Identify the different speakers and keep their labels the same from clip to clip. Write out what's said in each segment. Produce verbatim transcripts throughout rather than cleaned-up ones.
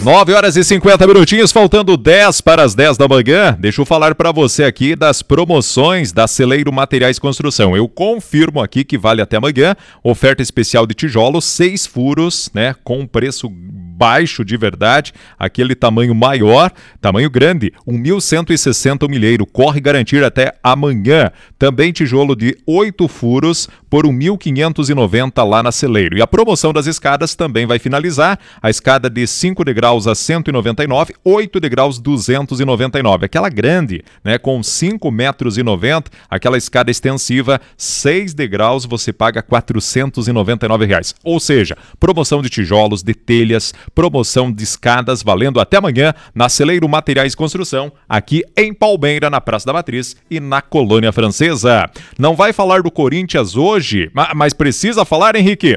Speaker 1: nove horas e cinquenta minutinhos, faltando dez para as dez da manhã. Deixa eu falar para você aqui das promoções da Celeiro Materiais Construção. Eu confirmo aqui que vale até amanhã. Oferta especial de tijolos, seis furos, né? Com preço baixo de verdade, aquele tamanho maior, tamanho grande, mil cento e sessenta o milheiro, corre garantir até amanhã. Também tijolo de oito furos por mil quinhentos e noventa lá na Celeiro. E a promoção das escadas também vai finalizar, a escada de cinco degraus a cento e noventa e nove, oito degraus duzentos e noventa e nove, aquela grande, né, com cinco metros e noventa, aquela escada extensiva, seis degraus, você paga quatrocentos e noventa e nove reais. Ou seja, promoção de tijolos, de telhas, promoção de escadas valendo até amanhã na Celeiro Materiais e Construção, aqui em Palmeira, na Praça da Matriz e na Colônia Francesa. Não vai falar do Corinthians hoje, mas precisa falar, Henrique?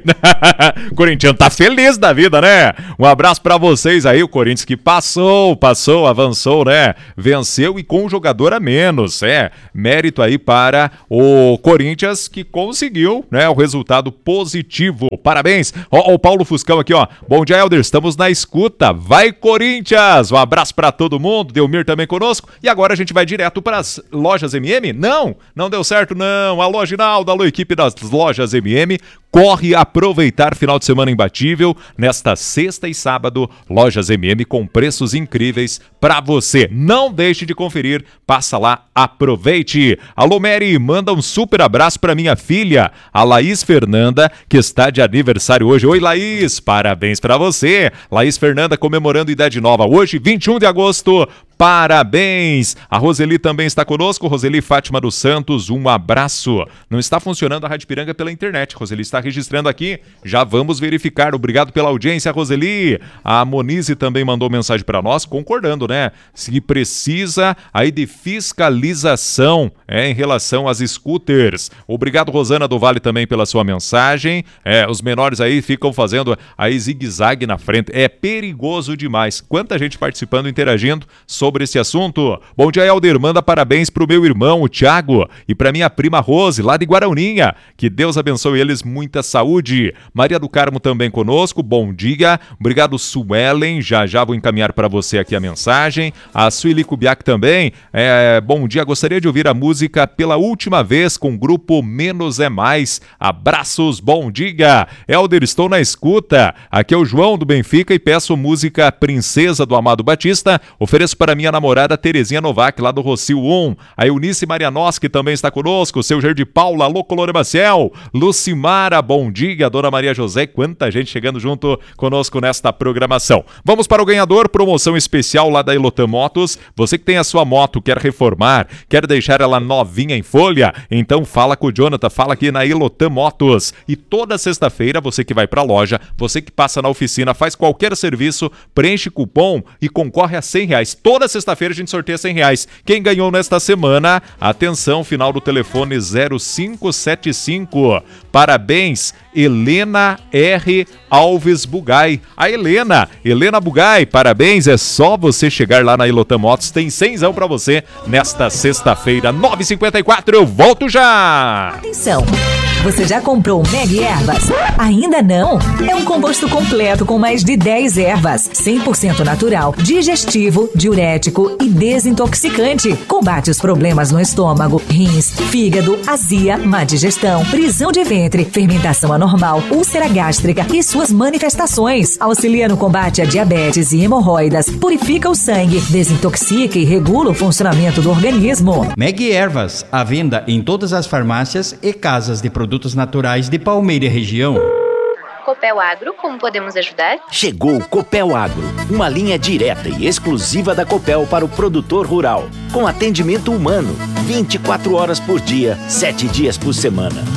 Speaker 1: O corintiano tá feliz da vida, né? Um abraço pra vocês aí, o Corinthians que passou, passou, avançou, né? Venceu e com um jogador a menos, é. Mérito aí para o Corinthians que conseguiu, né, o resultado positivo. Parabéns. Ó, ó, o Paulo Fuscão aqui, ó. Bom dia, Helder. Estamos na escuta. Vai, Corinthians! Um abraço pra todo mundo. Delmir também conosco. E agora a gente vai direto para as lojas M M? Não, não deu certo, não. Alô, Ginaldo, alô, equipe das lojas M M. Corre aproveitar final de semana imbatível nesta sexta e sábado, lojas M M com preços incríveis para você. Não deixe de conferir, passa lá, aproveite. Alô, Mary, manda um super abraço para minha filha, a Laís Fernanda, que está de aniversário hoje. Oi, Laís, parabéns para você. Laís Fernanda comemorando idade nova hoje, vinte e um de agosto. Parabéns! A Roseli também está conosco. Roseli Fátima dos Santos, um abraço. Não está funcionando a Rádio Piranga pela internet. Roseli está registrando aqui. Já vamos verificar. Obrigado pela audiência, Roseli. A Monize também mandou mensagem para nós, concordando, né? Se precisa aí de fiscalização é, em relação às scooters. Obrigado, Rosana do Vale, também pela sua mensagem. É, os menores aí ficam fazendo aí zigue-zague na frente. É perigoso demais. Quanta gente participando, interagindo sobre esse assunto. Bom dia, Helder. Manda parabéns pro meu irmão, o Thiago, e pra minha prima Rose, lá de Guarauninha. Que Deus abençoe eles, muita saúde. Maria do Carmo também conosco. Bom dia. Obrigado, Suelen. Já já vou encaminhar para você aqui a mensagem. A Sueli Kubiak também. É, bom dia. Gostaria de ouvir a música pela última vez com o grupo Menos é Mais. Abraços. Bom dia. Helder, estou na escuta. Aqui é o João do Benfica e peço música Princesa do Amado Batista. Ofereço para minha namorada Terezinha Novak, lá do Rocio um. A Eunice Marianoski também está conosco. Seu Jair de Paula, alô, Colônia Maciel. Lucimara, bom dia. Dona Maria José, quanta gente chegando junto conosco nesta programação. Vamos para o ganhador, promoção especial lá da Elotan Motos. Você que tem a sua moto, quer reformar, quer deixar ela novinha em folha, então fala com o Jonathan, fala aqui na Elotan Motos. E toda sexta-feira, você que vai para a loja, você que passa na oficina, faz qualquer serviço, preenche cupom e concorre a cem reais. Toda sexta-feira a gente sorteia cem reais. Quem ganhou nesta semana, atenção, final do telefone zero cinco sete cinco. Parabéns, Helena R. Alves Bugai. A Helena, Helena Bugai, parabéns. É só você chegar lá na Elotan Motos, tem cenzão pra você nesta sexta-feira, nove e cinquenta e quatro. Eu volto já.
Speaker 2: Atenção. Você já comprou o Meg Ervas? Ainda não? É um composto completo com mais de dez ervas, cem por cento natural, digestivo, diurético e desintoxicante. Combate os problemas no estômago, rins, fígado, azia, má digestão, prisão de ventre, fermentação anormal, úlcera gástrica e suas manifestações. Auxilia no combate a diabetes e hemorroidas, purifica o sangue, desintoxica e regula o funcionamento do organismo.
Speaker 3: Meg Ervas, à venda em todas as farmácias e casas de produtos naturais de Palmeira e região.
Speaker 4: Copel Agro, como podemos ajudar?
Speaker 5: Chegou o Copel Agro, uma linha direta e exclusiva da Copel para o produtor rural, com atendimento humano, vinte e quatro horas por dia, sete dias por semana.